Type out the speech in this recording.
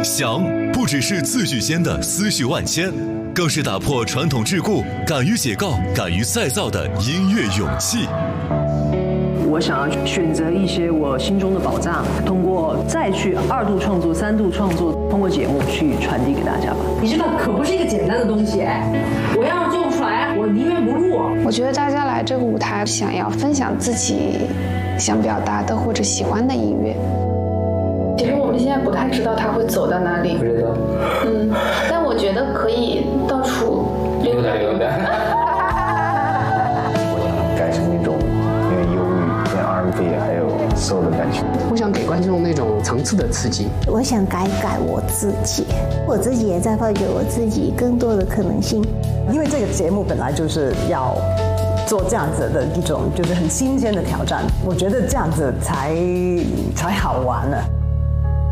想不只是字句间的思绪万千，更是打破传统桎梏、敢于解告、敢于再造的音乐勇气。 我想要选择一些我心中的宝藏，通过再去2度创作、3度创作，通过节目去传递给大家吧。 你这个可不是一个简单的东西，我要是做不出来，我宁愿不录。 我觉得大家来这个舞台，想要分享自己想表达的或者喜欢的音乐。其实我们现在不太知道他会走到哪里， 不知道。 但我觉得可以到处溜达溜达。 我想改成那种有点忧郁、偏 R&B 还有 soul 的感觉。 我想给观众那种层次的刺激。 我想改我自己，我自己也在发掘我自己更多的可能性。 因为这个节目本来就是要做这样子的一种就是很新鲜的挑战，我觉得这样子才好玩呢。